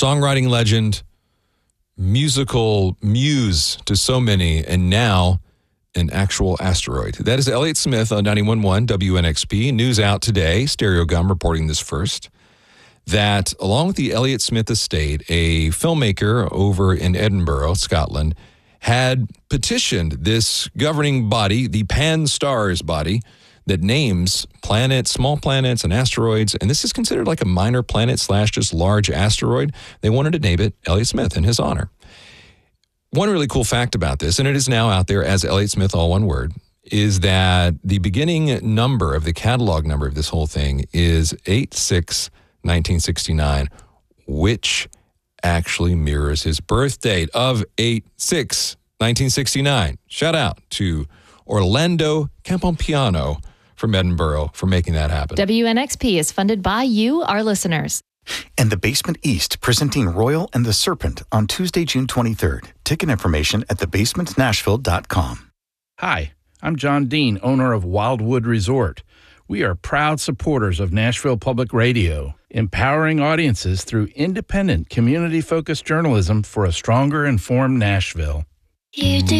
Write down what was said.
songwriting legend, musical muse to so many, and now an actual asteroid. That is Elliott Smith on 91.1 WNXP. News out today, Stereo Gum reporting this first, that along with the Elliott Smith estate, a filmmaker over in Edinburgh, Scotland, had petitioned this governing body, the Pan-STARRS body, that names planets, small planets, and asteroids, and this is considered like a minor planet / just large asteroid. They wanted to name it Elliott Smith in his honor. One really cool fact about this, and it is now out there as Elliott Smith, all one word, is that the beginning number of the catalog number of this whole thing is 8/6/1969, which actually mirrors his birth date of 8/6/1969. Shout out to Orlando Campompiano from Edinburgh for making that happen. WNXP is funded by you, our listeners. And the Basement East presenting Royal and the Serpent on Tuesday, June 23rd. Ticket information at thebasementnashville.com. Hi, I'm John Dean, owner of Wildwood Resort. We are proud supporters of Nashville Public Radio, empowering audiences through independent, community-focused journalism for a stronger, informed Nashville. You do